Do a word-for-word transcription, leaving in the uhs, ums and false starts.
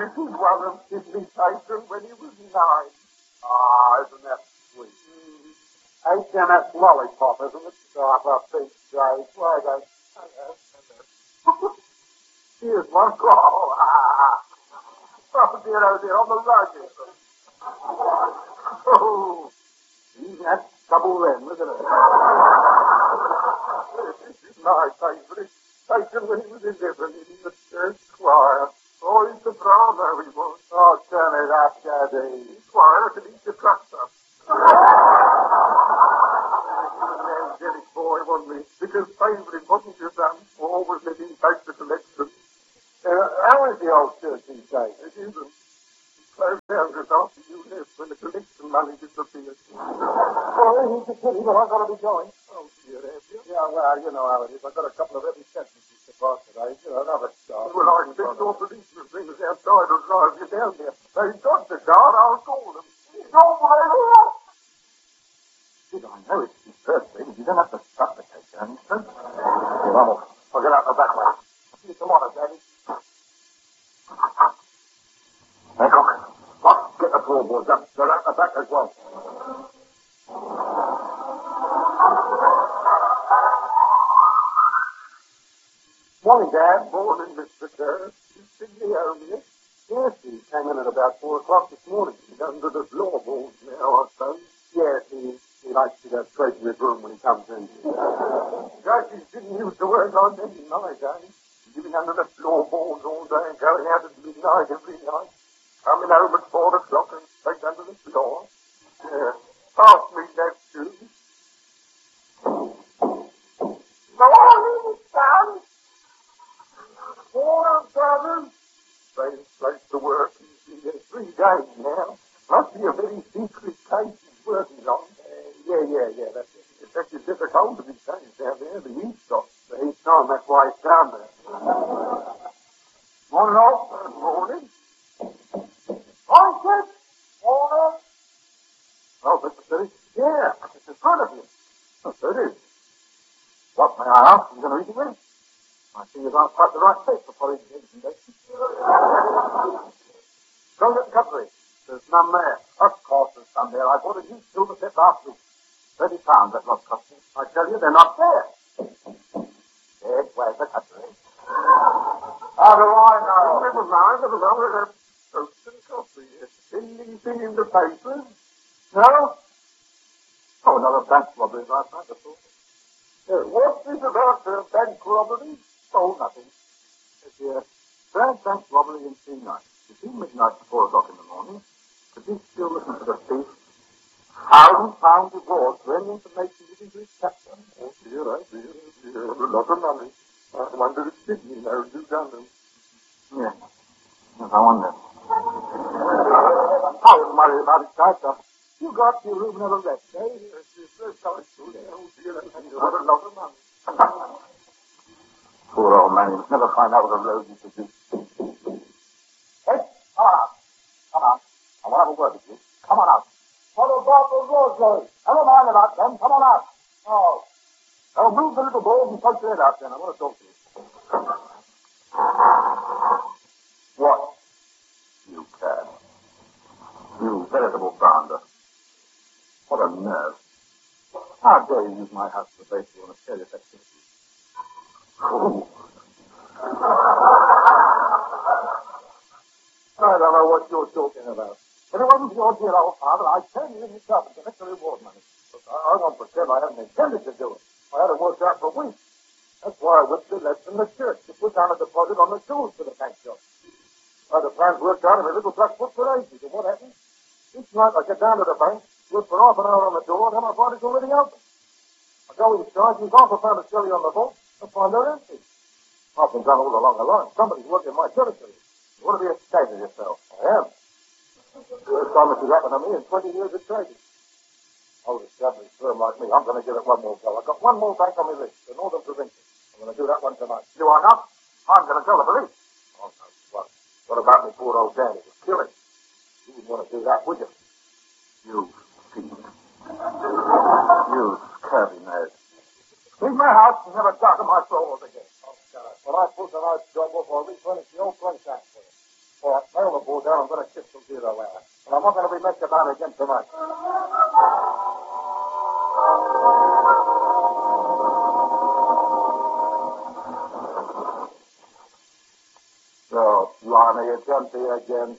He wasn't Sidney Tyson when he was nine. Ah, isn't that sweet? Mm. H M S Lollipop, isn't it? Oh, for Pete's sake. Why don't... Here's one. Oh, ah. Oh, dear, oh, dear, on the rug. Oh. That's double then, isn't it? My favorite. Tyson when he was eleven in the church choir. Oh, he's the drama he was. Oh, turn it up, Daddy. Choir to beat the tractor. Angelic boy, wasn't he? Because favorite wasn't your son. Always letting take the collection. Uh, how is the old church these days? It isn't. Closed down just after you left when the collection money disappeared. Sorry, he's a pity, but I've got to be going. Oh, dear, have you? Yeah, well, you know how it is. I've got a couple of heavy sentences to pass today. You know, another start. Well, I expect your policeman things outside will drive you down there. They've got the guard. I'll call them. Don't worry. Did I know it's his birthday? You don't have to suffocate, youngster. Here, I'm off. I'll get out the back way. See you tomorrow, Daddy. Hancock, Buck, get the floorboards up. They're out the back as well. Morning, Dad. Morning, Mister Kerr. You Sidney home yet? Yes, he came in at about four o'clock this morning. He's under the floorboards now, I suppose. Yes, he, he likes to go straight to his room when he comes in. Judges didn't use the word like that in my day. Living under the floorboards all day and going out at midnight every night. Coming home at four o'clock and straight under the floor. Yeah. Pass me that too. Morning, son. Morning, brothers. Same place to work. He's been there three days now. Must be a very secret case he's working on. Uh, yeah, yeah, yeah, that's it. It's actually difficult to be changed down there. The heat stops. The heat's on, that's why he's down there. Morning, all. Good morning. Morning, kid. Morning. Oh, Mister City? Yeah, it's in front of you. Oh, so it is. What, may I ask? Are you going to eat it with him? My fingers aren't quite the right shape for porridge eggs and bacon. Don't get the cutlery. There's none there. Of course there's some there. I bought a huge silver set last week. Thirty pounds, that lot cost me. I tell you, they're not there. Yes, where's the cutlery? How do I know? Never mind, never mind. We'll have toast and coffee. Anything in the papers? No? Oh, another bank robbery last night, that's all. Uh, what's this about uh, bank robbery? Oh, nothing. It's a grand bank robbery in C nine. Between midnight and four o'clock in the morning, the police still listen to the thief. Thousand pounds reward for any information given to his captain. Oh, dear, oh, dear, oh, dear. A lot of money. I wonder if Sidney knows who done them. Yes. Yes, I wonder. I wouldn't worry about it, Doctor. You got your room never rest, eh? Yes, yes, yes, I do. Oh, dear, oh, dear. What a lot of money. Poor old man, he'll never find out what a road used to do. Hey, come on out. Come on. I want to have a word with you. Come on out. What about the road, never mind about them. Come on out. Oh. Now move the little balls and punch your head out then. I want to talk to you. What? You can. You veritable bounder. What a nerve. How dare you use my house to base you on a serious activity? Oh. I don't know what you're talking about. If it wasn't for your dear old father, I'd turn you in yourself and collect the reward money. But I, I won't pretend I haven't intended to do it. I had it worked out for weeks. That's why I whipped the left from the church to put down a deposit on the tools for the bank job. Well, the plan's worked out in a little black book for ages. And what happened? Each night I get down to the bank, look for half an hour on the door, and then I find it's already open. I go inside, use half a pound of jelly on the vault, and find they're empty. I've been done all along the line. Somebody's working my territory. You want to be ashamed of yourself. I am. First time this has happened to me in twenty years of trading. Oh, the established firm like me, I'm going to give it one more go. I've got one more bank on my list, the Northern Provincial. I'm going to do that one tonight. You are not? I'm going to tell the police. Oh, no. What? What about me poor old daddy? You'll kill him. You wouldn't want to do that, would you? You fiend. You scurvy nerd. Leave my house and never darken my floors again. Oh, God. When I put the nice job off, I'll refurnish the old place out for you. Or I'll mail the floorboard down. I'm going to shift some zero air. And I'm not going to be messed about again tonight. Oh, blimey, it's empty again.